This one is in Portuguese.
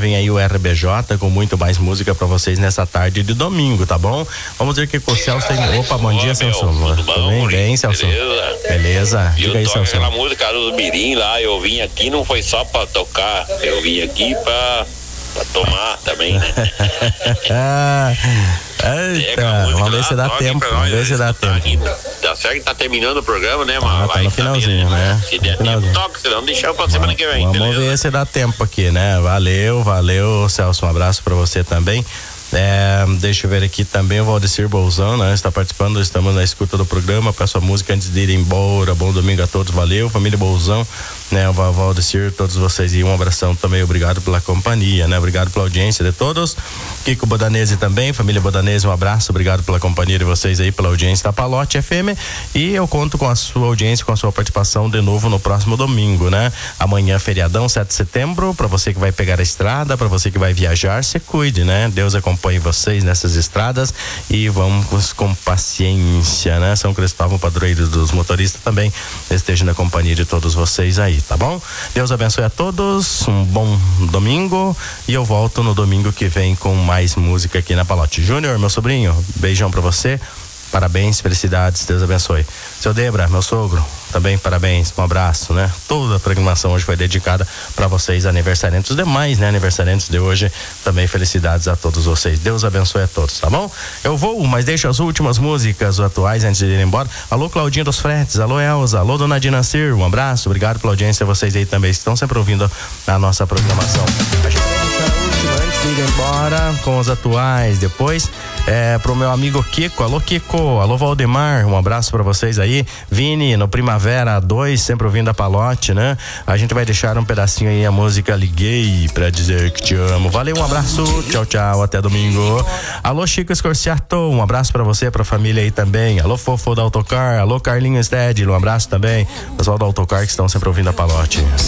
vem aí o RBJ com muito mais música pra vocês nessa tarde de domingo, tá bom? Vamos ver que o Celso tem... Opa, bom dia, Celso. Tudo bem? Bem, Celso? Beleza. Diga aí, Celso. Aquela música do Mirim lá, eu vim aqui não foi só pra tocar, eu vim aqui pra tomar também, né? Eita, vamos ver se dá tempo. Vamos ver se dá tempo. Tá certo que tá terminando o programa, né, mano? Tá no finalzinho, né? Se der tempo, toca, senão deixar pra semana que vem. Vamos ver se dá tempo aqui, né? Valeu, Celso. Um abraço pra você também. Deixa eu ver aqui também o Valdecir Bolzão, né? Está participando, estamos na escuta do programa. Peço a música antes de ir embora. Bom domingo a todos, valeu, família Bolzão, né? O Valdecir, todos vocês, e um abração também, obrigado pela companhia, né? Obrigado pela audiência de todos. Kiko Bodanese também, família Bodanese, um abraço, obrigado pela companhia de vocês aí, pela audiência da Palote FM, e eu conto com a sua audiência, com a sua participação de novo no próximo domingo, né? Amanhã, feriadão, 7 de setembro, para você que vai pegar a estrada, para você que vai viajar, se cuide, né? Deus acompanhe vocês nessas estradas e vamos com paciência, né? São Cristóvão, padroeiro dos motoristas, também esteja na companhia de todos vocês aí, tá bom? Deus abençoe a todos, um bom domingo, e eu volto no domingo que vem com mais música aqui na Palote. Júnior, meu sobrinho, beijão pra você, parabéns, felicidades, Deus abençoe. Seu Debra, meu sogro, também parabéns, um abraço, né? Toda a programação hoje foi dedicada para vocês, aniversariantes, os demais, né? Aniversariantes de hoje, também felicidades a todos vocês. Deus abençoe a todos, tá bom? Eu vou, mas deixo as últimas músicas atuais antes de ir embora. Alô, Claudinha dos Fretes, alô, Elza, alô, Dona Dinacir, um abraço, obrigado pela audiência, vocês aí também estão sempre ouvindo a nossa programação. A gente vai deixar a última antes de ir embora com os atuais, depois pro meu amigo Kiko, alô Kiko, alô Valdemar, um abraço pra vocês aí, Vini, no Primavera 2, sempre ouvindo a Palote, né? A gente vai deixar um pedacinho aí, a música Liguei pra dizer que te amo. Valeu, um abraço, tchau, tchau, até domingo. Alô Chico Escorciato, um abraço pra você, pra família aí também. Alô Fofo da Autocar, alô Carlinho Stedil, um abraço também, pessoal do Autocar que estão sempre ouvindo a Palote.